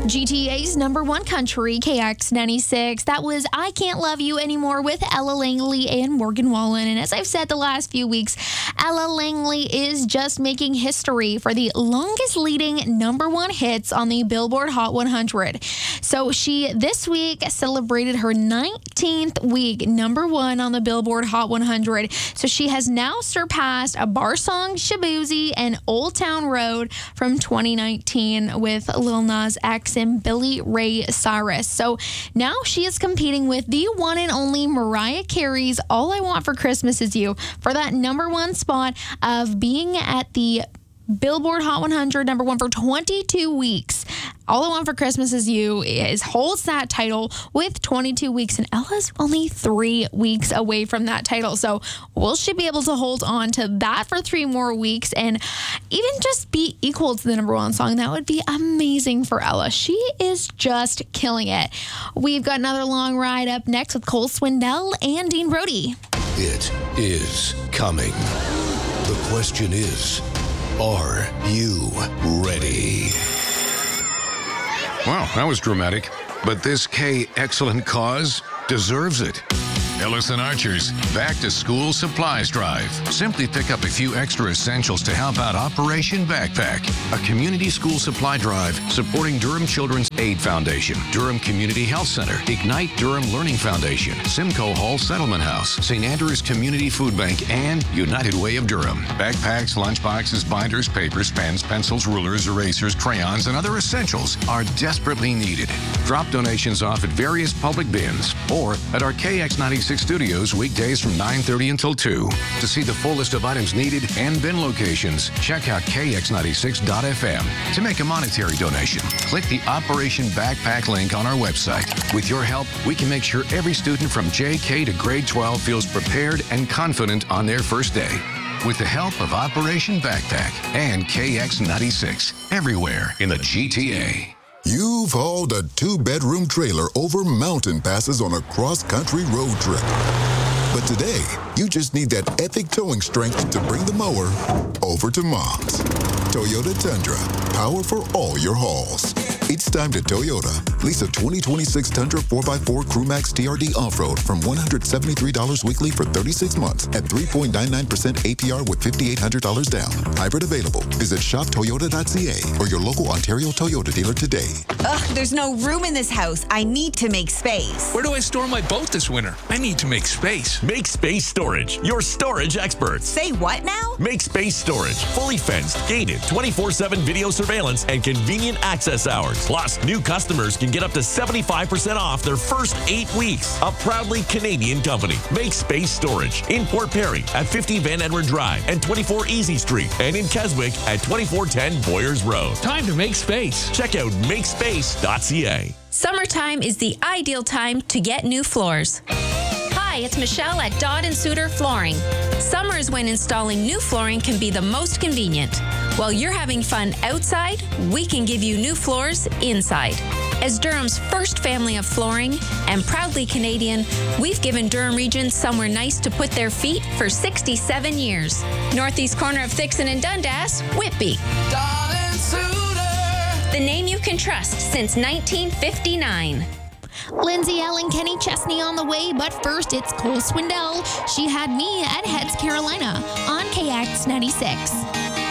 GTA's number one country, KX96. That was I Can't Love You Anymore with Ella Langley and Morgan Wallen. And as I've said the last few weeks, Ella Langley is just making history for the longest leading number one hits on the Billboard Hot 100. So she this week celebrated her 19th week number one on the Billboard Hot 100. So she has now surpassed a bar song, Shaboozey, and Old Town Road from 2019 with Lil Nas X and Billy Ray Cyrus. So now she is competing with the one and only Mariah Carey's All I Want for Christmas Is You for that number one spot of being at the Billboard Hot 100 number one for 22 weeks. All I Want for Christmas Is You holds that title with 22 weeks, and Ella's only 3 weeks away from that title. So will she be able to hold on to that for 3 more weeks and even just be equal to the number one song? That would be amazing for Ella. She is just killing it. We've got another long ride up next with Cole Swindell and Dean Brody. It is coming. The question is, are you ready? Wow, that was dramatic. But this K excellent cause deserves it. Ellison Archer's Back to School Supplies Drive. Simply pick up a few extra essentials to help out Operation Backpack, a community school supply drive supporting Durham Children's Aid Foundation, Durham Community Health Center, Ignite Durham Learning Foundation, Simcoe Hall Settlement House, St. Andrews Community Food Bank, and United Way of Durham. Backpacks, lunchboxes, binders, papers, pens, pencils, rulers, erasers, crayons, and other essentials are desperately needed. Drop donations off at various public bins or at our KX96 studios weekdays from 9:30 until 2. To see the full list of items needed and bin locations, check out kx96.fm. To make a monetary donation, click the Operation Backpack link on our website. With your help, we can make sure every student from JK to grade 12 feels prepared and confident on their first day. With the help of Operation Backpack and KX96, everywhere in the GTA. You've hauled a 2-bedroom trailer over mountain passes on a cross-country road trip. But today, you just need that epic towing strength to bring the mower over to Mom's. Toyota Tundra, power for all your hauls. It's time to Toyota. Lease a 2026 Tundra 4x4 Crewmax TRD Off-Road from $173 weekly for 36 months at 3.99% APR with $5,800 down. Hybrid available. Visit shoptoyota.ca or your local Ontario Toyota dealer today. Ugh, there's no room in this house. I need to make space. Where do I store my boat this winter? I need to make space. Make Space Storage, your storage experts. Say what now? Make Space Storage, fully fenced, gated, 24/7 video surveillance, and convenient access hours. Plus, new customers can get up to 75% off their first 8 weeks. A proudly Canadian company. Make Space Storage in Port Perry at 50 Van Edward Drive and 24 Easy Street, and in Keswick at 2410 Boyers Road. Time to make space. Check out makespace.ca. Summertime is the ideal time to get new floors. Hi, it's Michelle at Dodd & Suter Flooring. Summer is when installing new flooring can be the most convenient. While you're having fun outside, we can give you new floors inside. As Durham's first family of flooring and proudly Canadian, we've given Durham Region somewhere nice to put their feet for 67 years. Northeast corner of Thixon and Dundas, Whitby. Dodd & Suter. The name you can trust since 1959. Lindsay Ell and Kenny Chesney on the way, but first it's Cole Swindell. She Had Me at Heads Carolina on KX96.